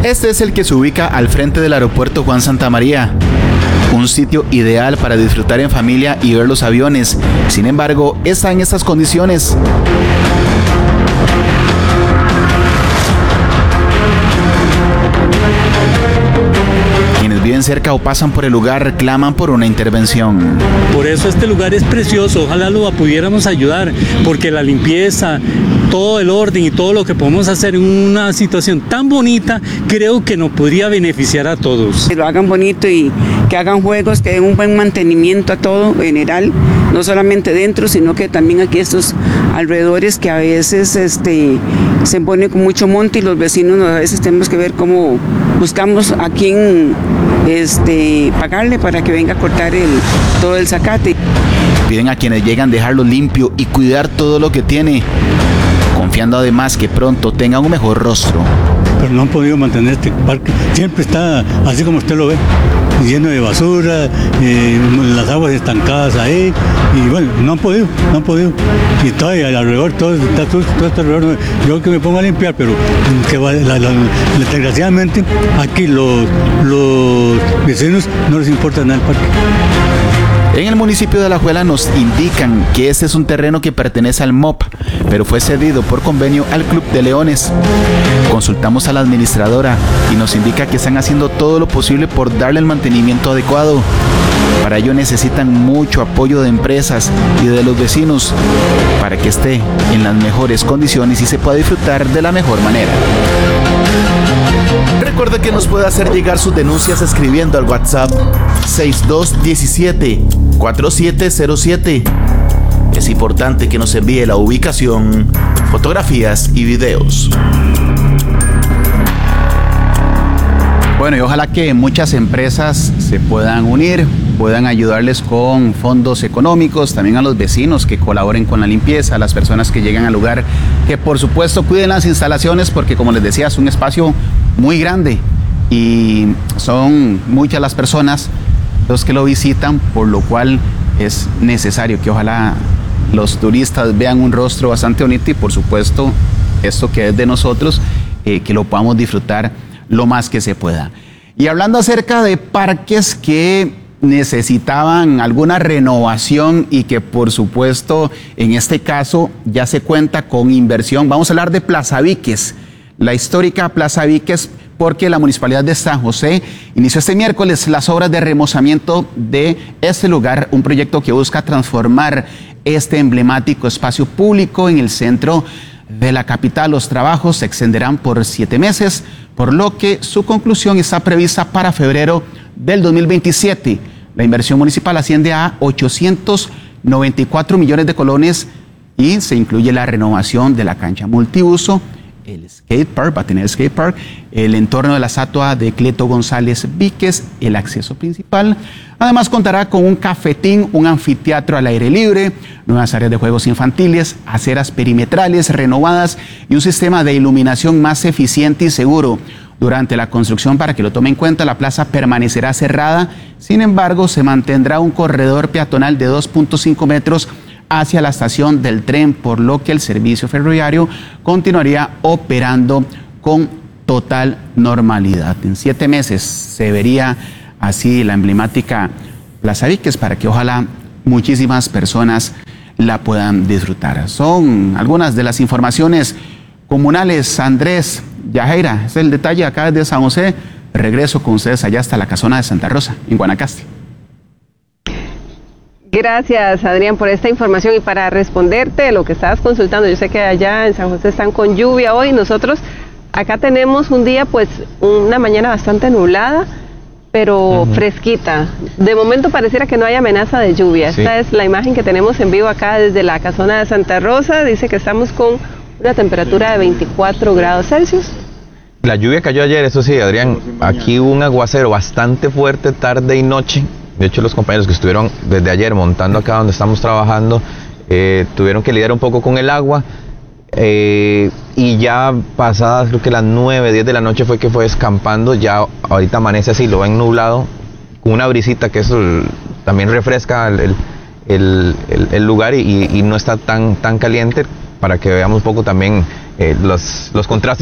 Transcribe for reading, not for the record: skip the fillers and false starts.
Este es el que se ubica al frente del aeropuerto Juan Santamaría, un sitio ideal para disfrutar en familia y ver los aviones. Sin embargo, está en estas condiciones. Quienes viven cerca o pasan por el lugar reclaman por una intervención. Por eso este lugar es precioso, ojalá lo pudiéramos ayudar, porque la limpieza, todo el orden y todo lo que podemos hacer en una situación tan bonita, creo que nos podría beneficiar a todos. Que lo hagan bonito y que hagan juegos, que den un buen mantenimiento a todo en general, no solamente dentro, sino que también aquí estos alrededores que a veces se pone con mucho monte y los vecinos a veces tenemos que ver cómo buscamos a quién pagarle para que venga a cortar todo el zacate. Piden a quienes llegan dejarlo limpio y cuidar todo lo que tiene, confiando además que pronto tenga un mejor rostro. Pero no han podido mantener este parque, siempre está así como usted lo ve, lleno de basura, las aguas estancadas ahí, y bueno, no han podido, y todavía alrededor, todo este alrededor, yo que me pongo a limpiar, pero que desgraciadamente aquí los vecinos no les importa nada el parque. En el municipio de Alajuela nos indican que este es un terreno que pertenece al MOP, pero fue cedido por convenio al Club de Leones. Consultamos a la administradora y nos indica que están haciendo todo lo posible por darle el mantenimiento adecuado. Para ello necesitan mucho apoyo de empresas y de los vecinos para que esté en las mejores condiciones y se pueda disfrutar de la mejor manera. Recuerde que nos puede hacer llegar sus denuncias escribiendo al WhatsApp 6217-4707. Es importante que nos envíe la ubicación, fotografías y videos. Bueno, y ojalá que muchas empresas se puedan unir, puedan ayudarles con fondos económicos, también a los vecinos que colaboren con la limpieza, a las personas que llegan al lugar, que por supuesto cuiden las instalaciones, porque como les decía, es un espacio muy grande y son muchas las personas los que lo visitan, por lo cual es necesario que ojalá los turistas vean un rostro bastante bonito y por supuesto esto que es de nosotros, que lo podamos disfrutar lo más que se pueda. Y hablando acerca de parques que necesitaban alguna renovación y que por supuesto en este caso ya se cuenta con inversión, vamos a hablar de Plaza Víquez, la histórica Plaza Víquez, porque la Municipalidad de San José inició este miércoles las obras de remozamiento de este lugar, un proyecto que busca transformar este emblemático espacio público en el centro de la capital. Los trabajos se extenderán por 7 meses, por lo que su conclusión está prevista para febrero del 2027. La inversión municipal asciende a 894 millones de colones y se incluye la renovación de la cancha multiuso, el skate park, va a tener skate park, el entorno de la estatua de Cleto González Víquez, el acceso principal. Además contará con un cafetín, un anfiteatro al aire libre, nuevas áreas de juegos infantiles, aceras perimetrales renovadas y un sistema de iluminación más eficiente y seguro. Durante la construcción, para que lo tome en cuenta, la plaza permanecerá cerrada, sin embargo se mantendrá un corredor peatonal de 2.5 metros hacia la estación del tren, por lo que el servicio ferroviario continuaría operando con total normalidad. En 7 meses se vería así la emblemática Plaza Víquez para que ojalá muchísimas personas la puedan disfrutar. Son algunas de las informaciones comunales. Andrés, Yajaira, es el detalle acá desde San José. Regreso con ustedes allá hasta la casona de Santa Rosa, en Guanacaste. Gracias, Adrián, por esta información y para responderte lo que estabas consultando. Yo sé que allá en San José están con lluvia hoy. Nosotros acá tenemos un día, pues, una mañana bastante nublada, pero fresquita. De momento pareciera que no hay amenaza de lluvia. Sí. Esta es la imagen que tenemos en vivo acá desde la casona de Santa Rosa. Dice que estamos con una temperatura de 24 grados Celsius. La lluvia cayó ayer, eso sí, Adrián. Aquí hubo un aguacero bastante fuerte tarde y noche. De hecho, los compañeros que estuvieron desde ayer montando acá donde estamos trabajando, tuvieron que lidiar un poco con el agua. Y ya pasadas creo que las 9, 10 de la noche fue que fue escampando. Ya ahorita amanece así, lo ven nublado, con una brisita que eso también refresca el lugar y no está tan caliente, para que veamos un poco también los contrastes